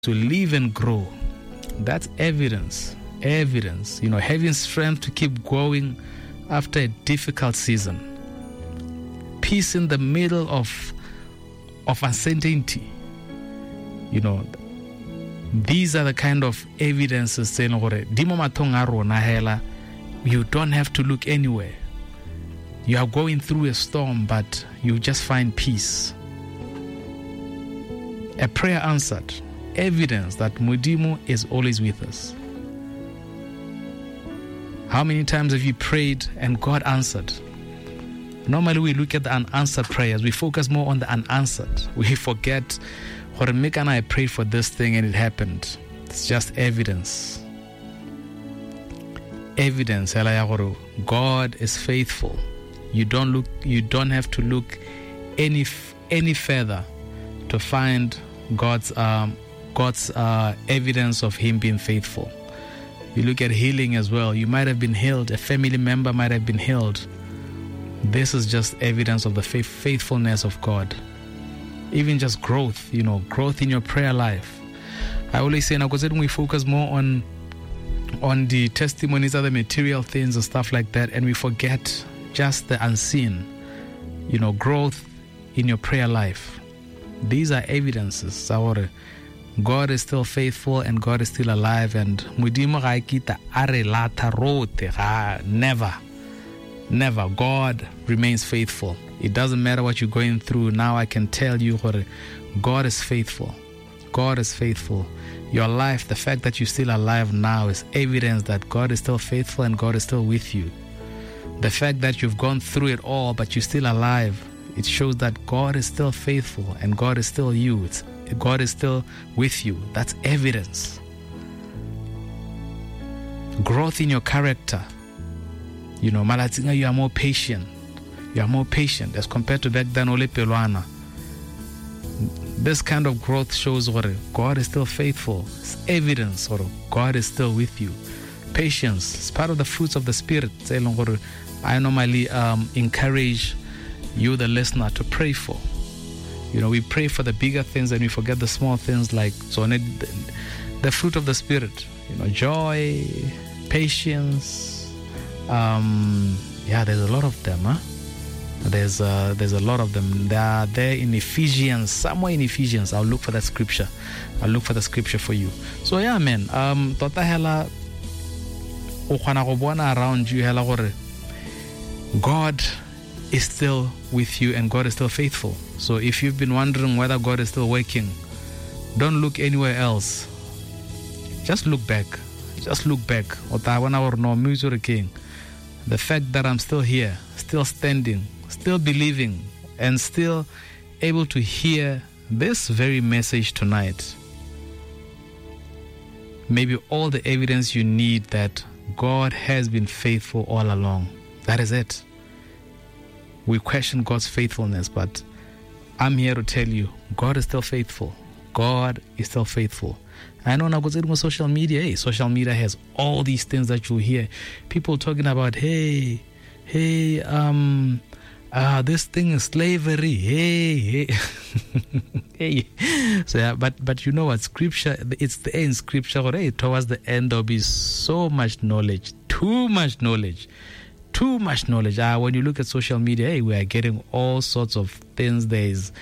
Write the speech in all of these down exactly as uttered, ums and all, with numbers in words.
to live and grow. That's evidence. Evidence. You know, having strength to keep going after a difficult season. Peace in the middle of of uncertainty. You know, these are the kind of evidences saying, you don't have to look anywhere. You are going through a storm, but you just find peace. A prayer answered. Evidence that Modimo is always with us. How many times have you prayed and God answered? Normally we look at the unanswered prayers. We focus more on the unanswered. We forget, Horemika and I prayed for this thing and it happened. It's just evidence. Evidence. God is faithful. You don't look. You don't have to look any any further to find God's um, God's uh, evidence of Him being faithful. You look at healing as well. You might have been healed. A family member might have been healed. This is just evidence of the faith, faithfulness of God. Even just growth, you know, growth in your prayer life. I always say, when we focus more on on the testimonies, other material things and stuff like that, and we forget just the unseen, you know, growth in your prayer life. These are evidences. Our God is still faithful and God is still alive, and never, never. God remains faithful. It doesn't matter what you're going through. Now I can tell you, God is faithful. God is faithful. Your life, the fact that you're still alive now, is evidence that God is still faithful and God is still with you. The fact that you've gone through it all but you're still alive, it shows that God is still faithful and God is still you. It's, God is still with you. That's evidence. Growth in your character. You know, Malatinga, you are more patient. You are more patient as compared to back then, Ole Peluana. This kind of growth shows what God is still faithful. It's evidence or God is still with you. Patience is part of the fruits of the Spirit. I normally um, encourage you, the listener, to pray for. You know, we pray for the bigger things and we forget the small things, like so the fruit of the Spirit. You know, joy, patience. Um, yeah, there's a lot of them, huh? There's uh, there's a lot of them. They are there in Ephesians, somewhere in Ephesians. I'll look for that scripture. I'll look for the scripture for you. So yeah, man. Um, tota hela o khona go bona around you hela gore God is still with you and God is still faithful. So if you've been wondering whether God is still working, don't look anywhere else. Just look back. Just look back. The fact that I'm still here, still standing, still believing, and still able to hear this very message tonight, maybe all the evidence you need that God has been faithful all along. That is it. We question God's faithfulness, but I'm here to tell you, God is still faithful. God is still faithful. I know now, because social media, hey, social media has all these things that you hear. People talking about, hey, hey, um, uh, this thing is slavery. Hey, hey, hey. So yeah, but but you know what? Scripture, it's the end. Scripture, hey, towards the end there'll be so much knowledge, too much knowledge. Too much knowledge. Ah, when you look at social media, hey, we are getting all sorts of things. There is,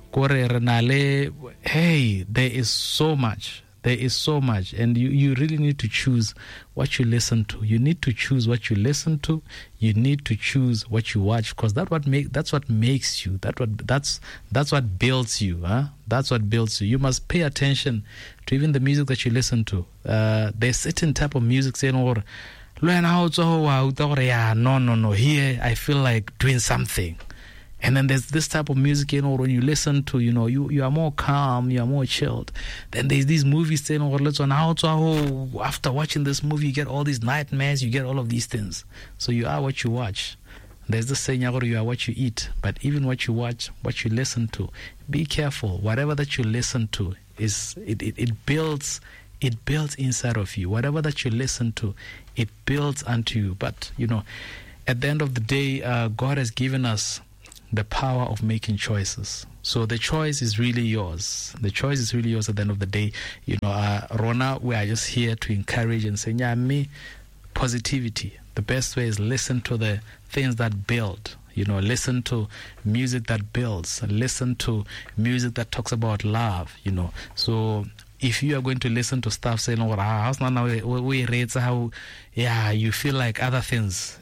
hey, there is so much. There is so much, and you, you really need to choose what you listen to. You need to choose what you listen to. You need to choose what you watch, because that what make that's what makes you. That what that's that's what builds you. Huh? That's what builds you. You must pay attention to even the music that you listen to. Uh, there's certain type of music saying, or no, no, no, here I feel like doing something. And then there's this type of music, you know, when you listen to, you know, you, you are more calm, you are more chilled. Then there's these movies saying, oh, let's on how to, after watching this movie, you get all these nightmares, you get all of these things. So you are what you watch. There's the saying, you are what you eat. But even what you watch, what you listen to, be careful. Whatever that you listen to, is it, it, it builds it builds inside of you. Whatever that you listen to, it builds unto you. But, you know, at the end of the day, uh, God has given us the power of making choices. So the choice is really yours. The choice is really yours at the end of the day. You know, uh, Rona, we are just here to encourage and say, yeah, me, positivity. The best way is listen to the things that build. You know, listen to music that builds. Listen to music that talks about love, you know. So if you are going to listen to stuff saying, oh, how's not now we rate how, yeah, you feel like other things.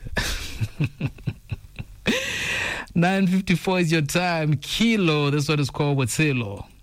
nine fifty-four is your time. Kilo, this one is called Watsilo.